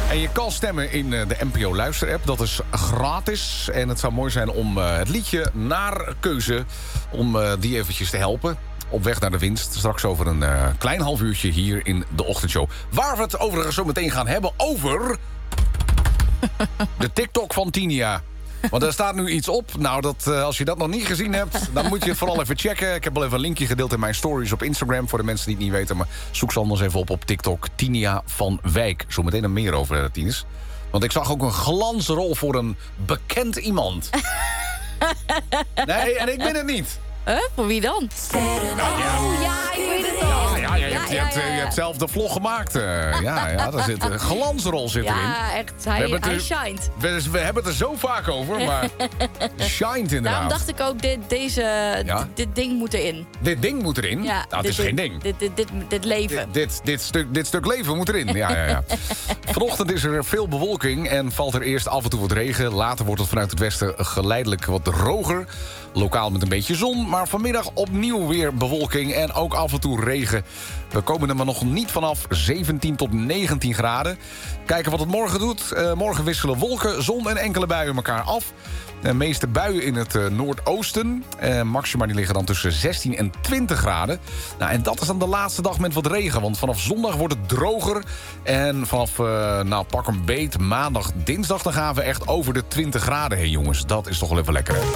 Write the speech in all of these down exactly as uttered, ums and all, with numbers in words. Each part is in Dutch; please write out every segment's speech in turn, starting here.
En je kan stemmen in de N P O Luister-app. Dat is gratis. En het zou mooi zijn om uh, het liedje naar keuze... om uh, die eventjes te helpen. Op weg naar de winst. Straks over een uh, klein half uurtje hier in de ochtendshow. Waar we het overigens zo meteen gaan hebben over... de TikTok van Tinia. Want er staat nu iets op. Nou, dat, uh, als je dat nog niet gezien hebt... dan moet je het vooral even checken. Ik heb al even een linkje gedeeld in mijn stories op Instagram... voor de mensen die het niet weten. Maar zoek ze anders even op op TikTok. Tinia van Wijk. Zometeen er meer over, uh, Tines. Want ik zag ook een glansrol voor een bekend iemand. Nee, en ik ben het niet. Huh? Voor wie dan? Oh ja, ik weet het al. Ja, ja, ja, je, hebt, je, hebt, je hebt zelf de vlog gemaakt. Uh, ja, ja, daar zit een glansrol zit erin. Ja, echt. Hij, hij er, shined. We, we hebben het er zo vaak over, maar shined inderdaad. Daarom dacht ik ook, dit, deze, ja? dit ding moet erin. Dit ding moet erin? Ja, nou, het dit, is dit, geen ding. Dit, dit, dit, dit leven. Dit, dit, dit, stuk, dit stuk leven moet erin, ja, ja, ja. Vanochtend is er veel bewolking en valt er eerst af en toe wat regen. Later wordt het vanuit het westen geleidelijk wat droger. Lokaal met een beetje zon, maar vanmiddag opnieuw weer bewolking en ook af en toe regen. We komen er maar nog niet vanaf, zeventien tot negentien graden. Kijken wat het morgen doet. Uh, morgen wisselen wolken, zon en enkele buien elkaar af. De meeste buien in het uh, noordoosten. Uh, maxima die liggen dan tussen zestien en twintig graden. Nou, en dat is dan de laatste dag met wat regen. Want vanaf zondag wordt het droger. En vanaf, uh, nou, pak een beet, maandag, dinsdag... dan gaan we echt over de twintig graden heen, jongens. Dat is toch wel even lekker, hè?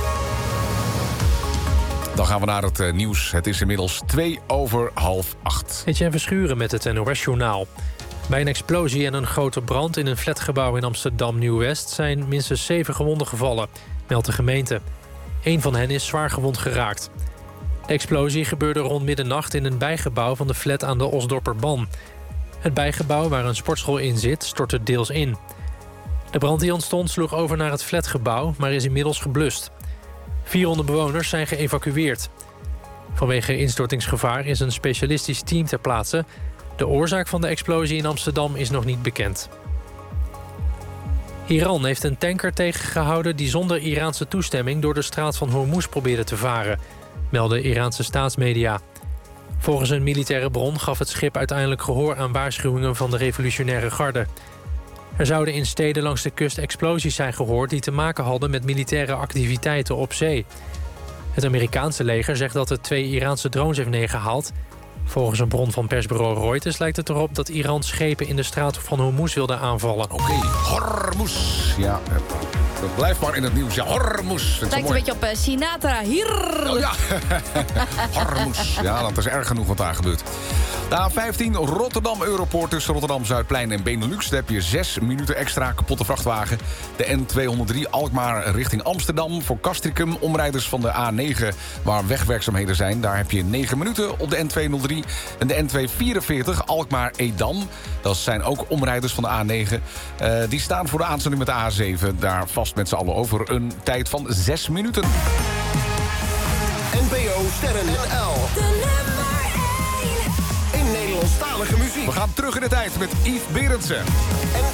Dan gaan we naar het uh, nieuws. Het is inmiddels twee over half acht. Etienne Verschuren met het N O S-journaal. Bij een explosie en een grote brand in een flatgebouw in Amsterdam Nieuw-West... zijn minstens zeven gewonden gevallen, meldt de gemeente. Eén van hen is zwaar gewond geraakt. De explosie gebeurde rond middernacht in een bijgebouw van de flat aan de Osdorperban. Het bijgebouw waar een sportschool in zit, stortte deels in. De brand die ontstond sloeg over naar het flatgebouw, maar is inmiddels geblust. vierhonderd bewoners zijn geëvacueerd. Vanwege instortingsgevaar is een specialistisch team ter plaatse. De oorzaak van de explosie in Amsterdam is nog niet bekend. Iran heeft een tanker tegengehouden die zonder Iraanse toestemming door de straat van Hormuz probeerde te varen, melden Iraanse staatsmedia. Volgens een militaire bron gaf het schip uiteindelijk gehoor aan waarschuwingen van de revolutionaire garde. Er zouden in steden langs de kust explosies zijn gehoord die te maken hadden met militaire activiteiten op zee. Het Amerikaanse leger zegt dat het twee Iraanse drones heeft neergehaald. Volgens een bron van persbureau Reuters lijkt het erop dat Iran schepen in de straat van Hormuz wilde aanvallen. Oké, okay. Hormuz. Ja, dat blijft maar in het nieuws. Ja, Hormuz. Het lijkt een beetje op uh, Sinatra. Hier. Oh, ja. Hormuz. Ja, dat is erg genoeg wat daar gebeurt. De A vijftien Rotterdam Europoort tussen Rotterdam Zuidplein en Benelux. Daar heb je zes minuten extra kapotte vrachtwagen. De N tweehonderddrie Alkmaar richting Amsterdam. Voor Castricum omrijders van de A negen waar wegwerkzaamheden zijn. Daar heb je negen minuten op de N tweehonderdrie. En de N tweehonderdvierenveertig Alkmaar Edam. Dat zijn ook omrijders van de A negen. Uh, die staan voor de aansluiting met de A zeven. Daar vast met z'n allen over een tijd van zes minuten. N P O Sterren N L. De nummer één. In Nederlandstalige muziek. We gaan terug in de tijd met Yves Berendsen.